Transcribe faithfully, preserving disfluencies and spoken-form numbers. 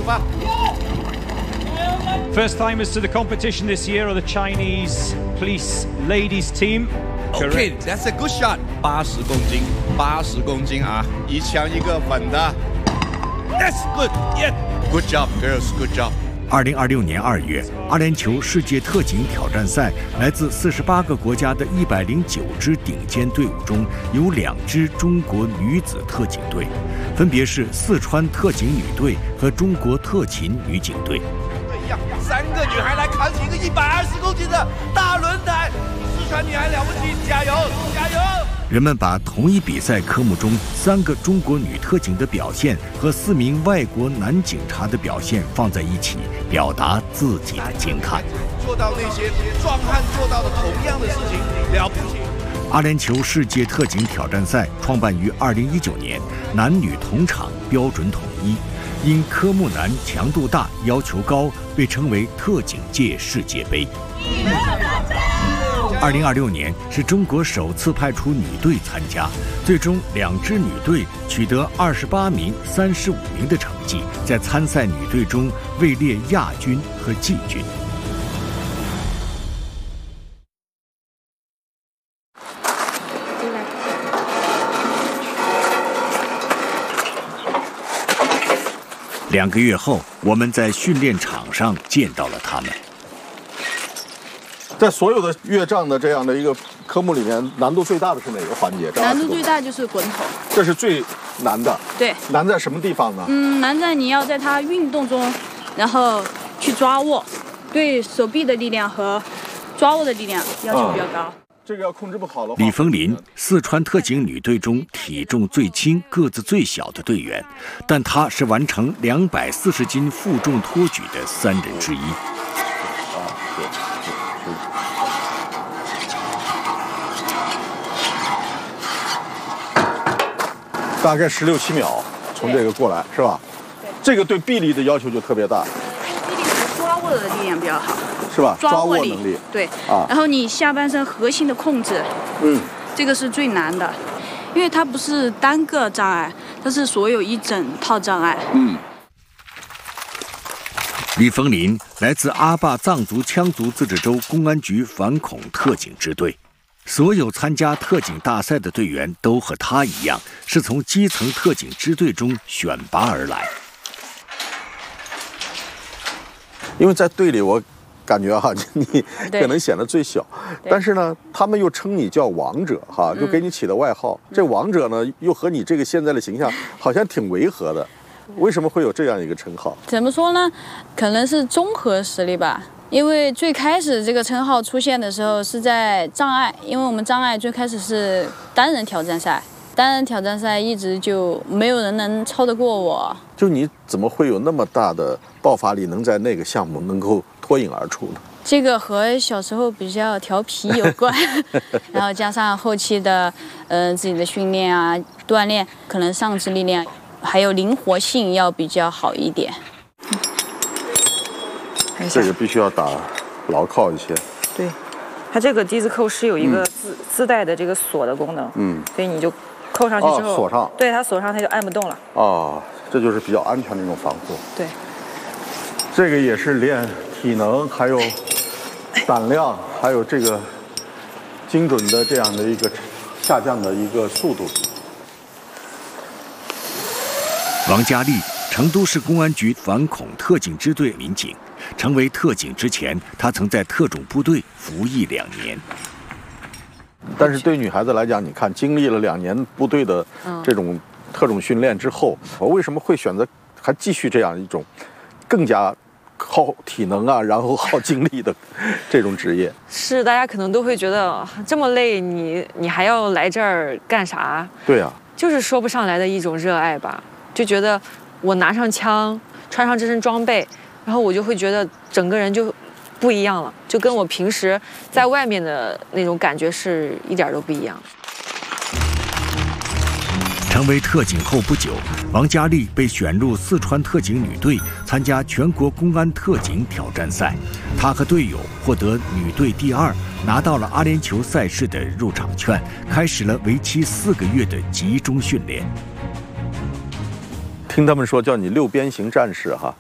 发。 First timers to the competition this year are the Chinese police ladies team. Okay, that's a good shot. 八十公斤，八十公斤啊，一枪一个稳的。That's good, yeah. Good job, girls. Good job. 二零二六年二月，阿联酋世界特警挑战赛，来自四十八个国家的一百零九支顶尖队伍中，有两支中国女子特警队，分别是四川特警女队和中国特勤女警队。 一样，三个女孩来扛起一个一百二十公斤的大轮胎，四川女孩了不起，加油，加油！ 人们把同一比赛科目中三个中国女特警的表现和四名外国男警察的表现放在一起，表达自己的惊叹。 做到那些壮汉做到的同样的事情，了不起。 阿联酋世界特警挑战赛创办于二零一九年，男女同场，标准统一。因科目难、强度大、要求高，被称为特警界世界杯。二零二六年是中国首次派出女队参加，最终两支女队取得二十八名、三十五名的成绩，在参赛女队中位列亚军和季军。两个月后，我们在训练场上见到了他们。 在所有的越障的这样的一个科目里面，难度最大的是哪个环节？ 难度最大就是滚筒， 这是最难的。 对， 难在什么地方呢？ 嗯，难在你要在它运动中，然后去抓握，对手臂的力量和抓握的力量要求比较高。 嗯这个要控制不好的话， 李风林，四川特警女队中体重最轻、个子最小的队员，但她是完成两百四十斤负重托举的三人之一。 啊，是是。大概十六七秒从这个过来是吧？ 对。 这个对臂力的要求就特别大。 臂力和抓握的力量比较好。 是吧？ 抓握能力对啊， 然后你下半身核心的控制， 嗯， 这个是最难的，因为它不是单个障碍，它是所有一整套障碍。 嗯。 李风林来自阿坝藏族羌族自治州公安局反恐特警支队，所有参加特警大赛的队员都和他一样，是从基层特警支队中选拔而来。 因为在队里我。感觉哈，你可能显得最小，但是呢，他们又称你叫王者哈，就给你起的外号。嗯、这王者呢，又和你这个现在的形象好像挺违和的。为什么会有这样一个称号？ 怎么说呢？可能是综合实力吧。因为最开始这个称号出现的时候是在障碍，因为我们障碍最开始是单人挑战赛，单人挑战赛一直就没有人能超得过我。 就你怎么会有那么大的爆发力，能在那个项目能够脱颖而出呢？ 这个和小时候比较调皮有关，然后加上后期的呃自己的训练啊、锻炼，可能上肢力量还有灵活性要比较好一点。 这个必须要打牢靠一些。 对，它这个低子扣是有一个自、嗯、自带的这个锁的功能，嗯，所以你就扣上去之后， 哦、锁上， 对，它锁上它就按不动了。 哦，这就是比较安全的一种防护。 对， 这个也是练体能，还有胆量，还有这个精准的这样的一个下降的一个速度。 王佳丽，成都市公安局反恐特警支队民警。成为特警之前，他曾在特种部队服役两年。 但是对女孩子来讲，你看经历了两年部队的这种特种训练之后，我为什么会选择还继续这样一种更加耗体能啊，然后耗精力的这种职业？ 是，大家可能都会觉得这么累，你你还要来这儿干啥？ 对呀、啊， 就是说不上来的一种热爱吧，就觉得我拿上枪，穿上这身装备。然后我就会觉得整个人就不一样了，就跟我平时在外面的那种感觉是一点都不一样。 成为特警后不久，王佳丽被选入四川特警女队参加全国公安特警挑战赛。她和队友获得女队第二，拿到了阿联酋赛事的入场券，开始了为期四个月的集中训练。 听他们说叫你六边形战士哈。